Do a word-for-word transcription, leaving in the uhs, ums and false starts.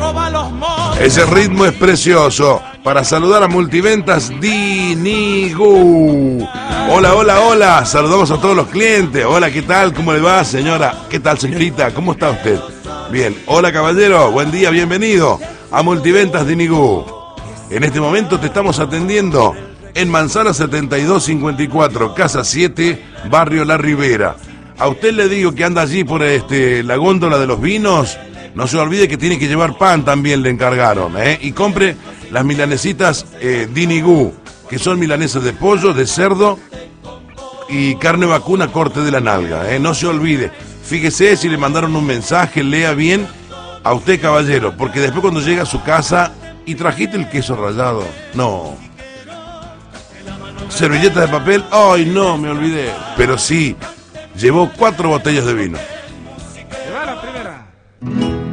Ese ritmo es precioso. Para saludar a Multiventas Dinigu. Hola, hola, hola. Saludamos a todos los clientes. Hola, ¿qué tal? ¿Cómo le va, señora? ¿Qué tal, señorita? ¿Cómo está usted? Bien. Hola, caballero. Buen día, bienvenido a Multiventas Dinigu. En este momento te estamos atendiendo en Manzana setenta y dos cincuenta y cuatro, Casa siete, Barrio La Ribera. A usted le digo que anda allí por este la góndola de los vinos. No se olvide que tiene que llevar pan, también le encargaron, ¿eh? Y compre las milanesitas eh, Dinigu, que son milanesas de pollo, de cerdo y carne vacuna corte de la nalga, ¿eh? No se olvide. Fíjese si le mandaron un mensaje, lea bien a usted, caballero, porque después cuando llega a su casa y trajiste el queso rallado, no. Servilleta de papel, ay no, me olvidé. Pero sí, llevó cuatro botellas de vino.